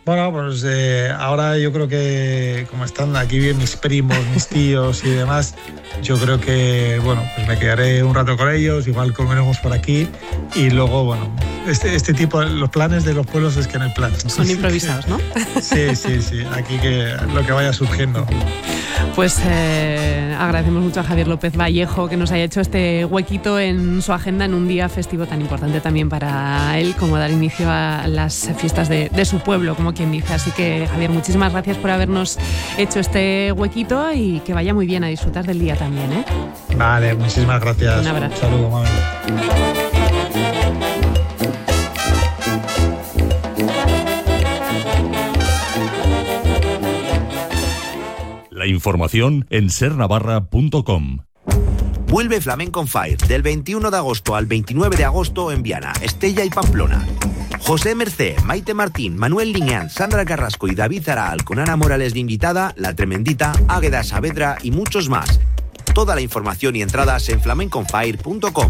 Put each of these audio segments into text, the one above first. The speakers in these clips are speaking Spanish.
Bueno, pues ahora yo creo que como están aquí bien mis primos, mis tíos y demás, yo creo que, bueno, pues me quedaré un rato con ellos, igual comeremos por aquí y luego, bueno, este tipo, los planes de los pueblos es que no hay planes. Son improvisados, ¿no? Sí, aquí que lo que vaya surgiendo. Pues agradecemos mucho a Javier López Vallejo que nos haya hecho este huequito en su agenda en un día festivo tan importante también para él como dar inicio a las fiestas de su pueblo, como quien dice. Así que, Javier, muchísimas gracias por habernos hecho este huequito y que vaya muy bien, a disfrutar del día también, ¿eh? Vale, muchísimas gracias. Un abrazo. Un saludo, Mabel. La información en sernavarra.com. Vuelve Flamenco on Fire del 21 de agosto al 29 de agosto en Viana, Estella y Pamplona. José Mercé, Maite Martín, Manuel Liñán, Sandra Carrasco y David Zaral con Ana Morales de invitada, La Tremendita, Águeda Saavedra y muchos más. Toda la información y entradas en flamenconfire.com.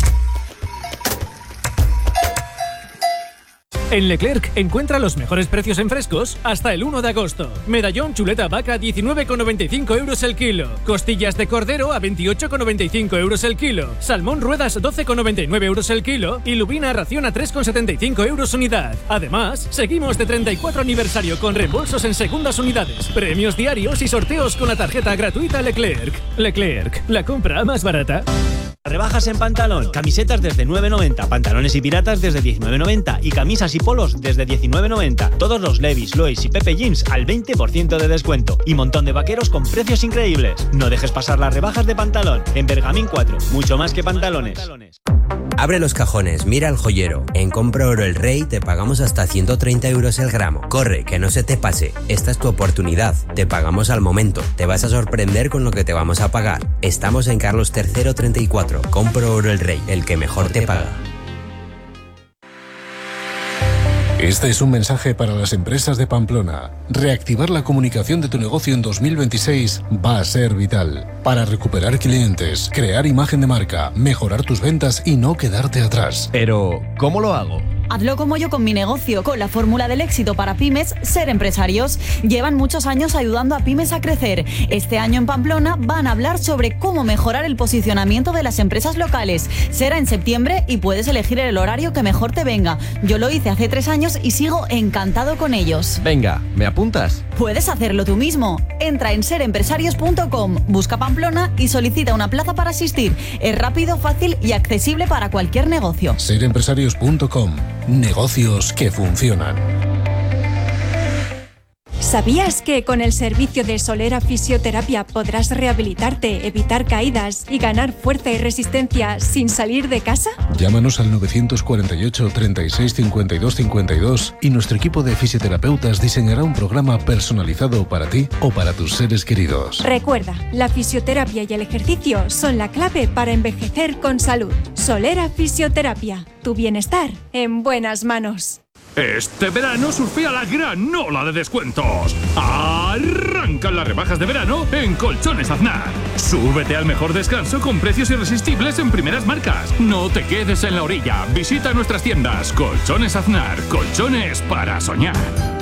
En Leclerc encuentra los mejores precios en frescos hasta el 1 de agosto. Medallón chuleta vaca 19,95 € el kilo. Costillas de cordero a 28,95 € el kilo. Salmón ruedas 12,99 € el kilo. Y lubina ración a 3,75 € unidad. Además, seguimos de 34 aniversario con reembolsos en segundas unidades, premios diarios y sorteos con la tarjeta gratuita Leclerc. Leclerc, la compra más barata. Rebajas en Pantalón, camisetas desde 9,90, pantalones y piratas desde 19,90 y camisas y polos desde 19,90. Todos los Levi's, Lois y Pepe Jeans al 20% de descuento y montón de vaqueros con precios increíbles. No dejes pasar las rebajas de Pantalón. En Bergamín 4, mucho más que pantalones. Abre los cajones, mira el joyero. En Compra Oro El Rey te pagamos hasta 130 € el gramo. Corre, que no se te pase. Esta es tu oportunidad. Te pagamos al momento. Te vas a sorprender con lo que te vamos a pagar. Estamos en Carlos III 34. Compra Oro El Rey, el que mejor te paga. Este es un mensaje para las empresas de Pamplona. Reactivar la comunicación de tu negocio en 2026 va a ser vital. Para recuperar clientes, crear imagen de marca, mejorar tus ventas y no quedarte atrás. Pero, ¿cómo lo hago? Hazlo como yo con mi negocio, con la fórmula del éxito para pymes, Ser Empresarios. Llevan muchos años ayudando a pymes a crecer. Este año en Pamplona van a hablar sobre cómo mejorar el posicionamiento de las empresas locales. Será en septiembre y puedes elegir el horario que mejor te venga. Yo lo hice hace 3 años y sigo encantado con ellos. Venga, ¿me apuntas? Puedes hacerlo tú mismo. Entra en serempresarios.com, busca Pamplona y solicita una plaza para asistir. Es rápido, fácil y accesible para cualquier negocio. Serempresarios.com. Negocios que funcionan. ¿Sabías que con el servicio de Solera Fisioterapia podrás rehabilitarte, evitar caídas y ganar fuerza y resistencia sin salir de casa? Llámanos al 948 36 52 52 y nuestro equipo de fisioterapeutas diseñará un programa personalizado para ti o para tus seres queridos. Recuerda, la fisioterapia y el ejercicio son la clave para envejecer con salud. Solera Fisioterapia, tu bienestar en buenas manos. Este verano surfea la gran ola de descuentos. Arrancan las rebajas de verano en Colchones Aznar. Súbete al mejor descanso con precios irresistibles en primeras marcas. No te quedes en la orilla. Visita nuestras tiendas. Colchones Aznar. Colchones para soñar.